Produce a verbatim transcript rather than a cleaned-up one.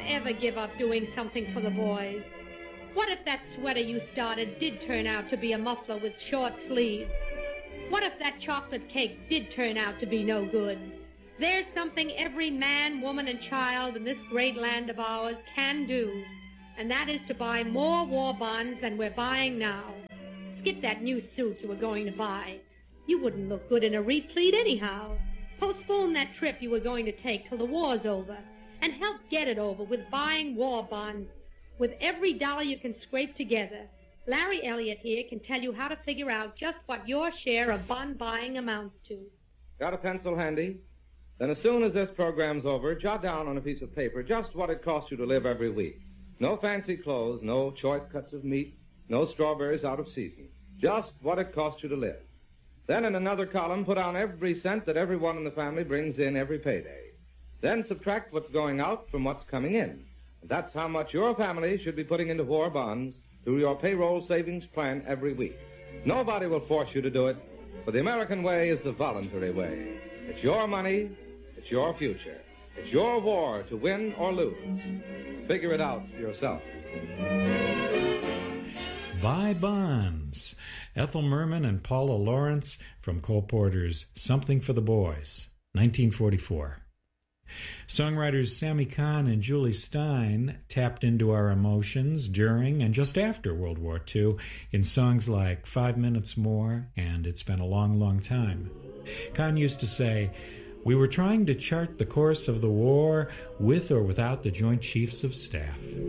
ever give up doing something for the boys? What if that sweater you started did turn out to be a muffler with short sleeves? What if that chocolate cake did turn out to be no good? There's something every man, woman, and child in this great land of ours can do, and that is to buy more war bonds than we're buying now. Skip that new suit you were going to buy. You wouldn't look good in a replete anyhow. Postpone that trip you were going to take till the war's over, and help get it over with buying war bonds. With every dollar you can scrape together, Larry Elliott here can tell you how to figure out just what your share of bond buying amounts to. Got a pencil handy? Then as soon as this program's over, jot down on a piece of paper just what it costs you to live every week. No fancy clothes, no choice cuts of meat, no strawberries out of season. Just what it costs you to live. Then in another column, put down every cent that everyone in the family brings in every payday. Then subtract what's going out from what's coming in. That's how much your family should be putting into war bonds through your payroll savings plan every week. Nobody will force you to do it, for the American way is the voluntary way. It's your money, it's your future. It's your war to win or lose. Figure it out yourself. Buy Bonds. Ethel Merman and Paula Lawrence from Cole Porter's Something for the Boys, nineteen forty-four. Songwriters Sammy Kahn and Julie Stein tapped into our emotions during and just after World War Two in songs like Five Minutes More and It's Been a Long, Long Time. Kahn used to say, "We were trying to chart the course of the war with or without the Joint Chiefs of Staff."